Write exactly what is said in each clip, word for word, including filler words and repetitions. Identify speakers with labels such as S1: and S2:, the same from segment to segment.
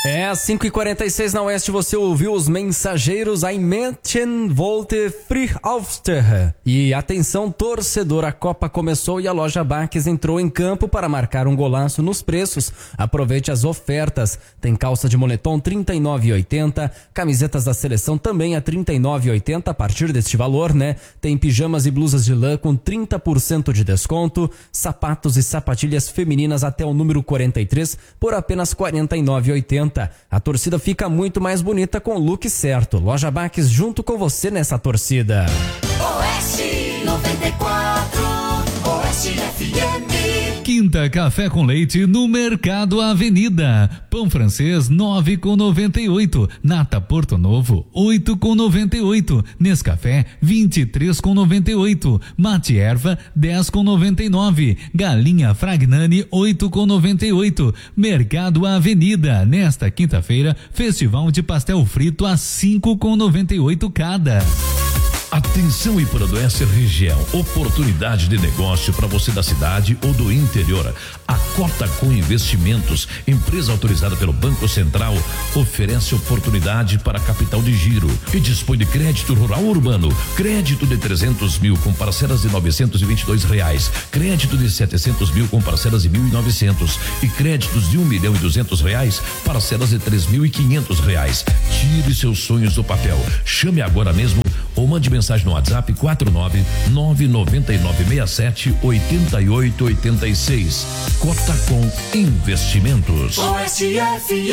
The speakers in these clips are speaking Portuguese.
S1: É, às cinco e quarenta e seis na Oeste você ouviu os Mensageiros Ein Mädchen wollte frisch aufstehen. E atenção torcedor, a Copa começou e a loja Baques entrou em campo para marcar um golaço nos preços. Aproveite as ofertas. Tem calça de moletom trinta e nove reais e oitenta centavos, camisetas da seleção também a trinta e nove reais e oitenta centavos a partir deste valor, né? Tem pijamas e blusas de lã com trinta por cento de desconto, sapatos e sapatilhas femininas até o número quarenta e três por apenas quarenta e nove reais e oitenta centavos. A torcida fica muito mais bonita com o look certo. Loja Baques junto com você nessa torcida.
S2: Oeste noventa e quatro, Oeste F M.
S3: Quinta Café com Leite no Mercado Avenida. Pão francês nove com noventa e oito. Nata Porto Novo oito com noventa e oito. Nescafé vinte e três com noventa e oito. Mate Erva dez com noventa e nove. Galinha Fragnani oito com noventa e oito. Mercado Avenida. Nesta quinta-feira, festival de pastel frito a cinco com noventa e oito cada.
S4: Atenção Ipurandoense região, oportunidade de negócio para você da cidade ou do interior. A Cotacom Investimentos, empresa autorizada pelo Banco Central, oferece oportunidade para capital de giro e dispõe de crédito rural urbano, crédito de trezentos mil com parcelas de novecentos e vinte e dois reais, crédito de setecentos mil com parcelas de mil e novecentos e créditos de um milhão e duzentos reais, parcelas de três mil e quinhentos reais. Tire seus sonhos do papel. Chame agora mesmo ou mande mensagem no WhatsApp quatro nove nove nove nove seis sete oito oito oito seis. Cotacom Investimentos.
S2: Oeste F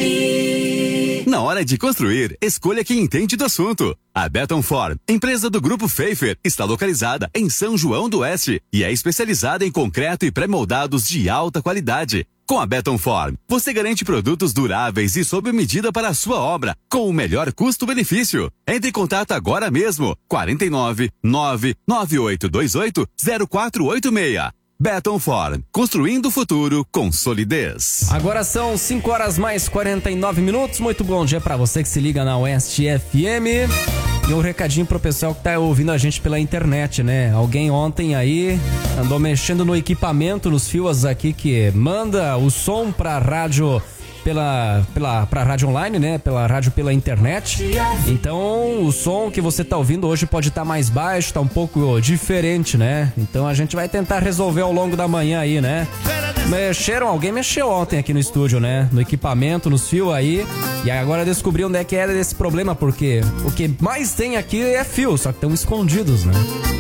S2: M.
S5: Na hora de construir, escolha quem entende do assunto. A Beton Form, empresa do Grupo Pfeiffer, está localizada em São João do Oeste e é especializada em concreto e pré-moldados de alta qualidade. Com a Beton Form, você garante produtos duráveis e sob medida para a sua obra, com o melhor custo-benefício. Entre em contato agora mesmo, quarenta e nove, nove nove oito dois oito, zero quatro oito seis. Beton Form, construindo o futuro com solidez.
S1: Agora são cinco horas mais quarenta e nove minutos. Muito bom dia pra você que se liga na Oeste F M. E um recadinho pro pessoal que tá ouvindo a gente pela internet, né? Alguém ontem aí andou mexendo no equipamento, nos fios aqui que manda o som pra rádio pela, pela pra rádio online, né? Pela rádio pela internet. Então o som que você tá ouvindo hoje pode estar tá mais baixo, tá um pouco diferente, né? Então a gente vai tentar resolver ao longo da manhã aí, né? Mexeram, alguém mexeu ontem aqui no estúdio, né? No equipamento, nos fios aí. E agora descobri onde é que era esse problema, porque o que mais tem aqui é fio, só que estão escondidos, né?